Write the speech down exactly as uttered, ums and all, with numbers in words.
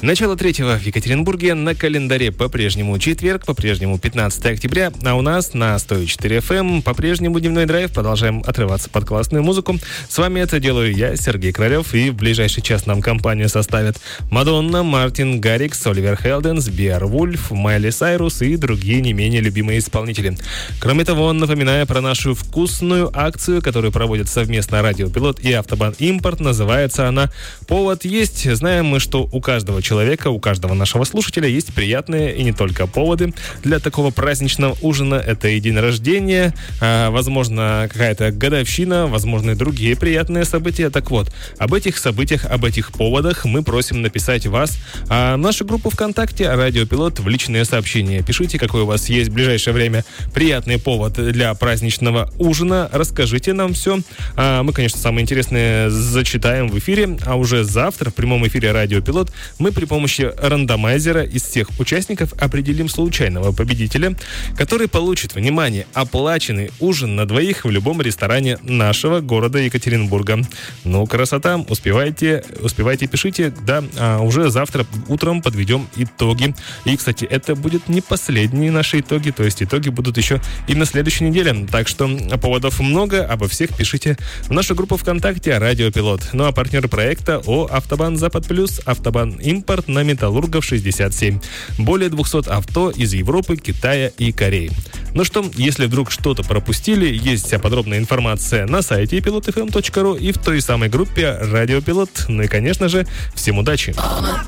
Начало третьего в Екатеринбурге, на календаре по-прежнему четверг, по-прежнему пятнадцатое октября, а у нас на сто четыре эф эм по-прежнему дневной драйв, продолжаем отрываться под классную музыку. С вами это делаю я, Сергей Королев, и в ближайший час нам компанию составят Мадонна, Мартин Гаррикс, Оливер Хелденс, Беовульф, Майли Сайрус и другие не менее любимые исполнители. Кроме того, напоминаю про нашу вкусную акцию, которую проводят совместно Радио Пилот и Автобан Импорт. Называется она «Повод есть». Знаем мы, что у каждого человека, у каждого нашего слушателя есть приятные и не только поводы для такого праздничного ужина. Это и день рождения, а, возможно, какая-то годовщина, возможно, и другие приятные события. Так вот, об этих событиях, об этих поводах мы просим написать вас а, в нашу группу ВКонтакте «Радио Пилот» в личные сообщения. Пишите, какой у вас есть в ближайшее время приятный повод для праздничного ужина. Расскажите нам все. А, мы, конечно, самые интересные зачитаем в эфире, а уже завтра в прямом эфире «Радио Пилот» мы при помощи рандомайзера из всех участников определим случайного победителя, который получит, внимание, оплаченный ужин на двоих в любом ресторане нашего города Екатеринбурга. Ну, красота. Успевайте, успевайте, пишите. Да, а уже завтра утром подведем итоги. И, кстати, это будет не последние наши итоги, то есть итоги будут еще и на следующей неделе. Так что поводов много, обо всех пишите в нашу группу ВКонтакте «Радио Пилот». Ну а партнер проекта ООО «Автобан Запад Плюс», «Автобан Импорт» на Металлургов шестьдесят семь. Более двухсот авто из Европы, Китая и Кореи. Ну что, если вдруг что-то пропустили, есть вся подробная информация на сайте пилот эф эм точка ру и в той самой группе «Радио Пилот». Ну и, конечно же, всем удачи!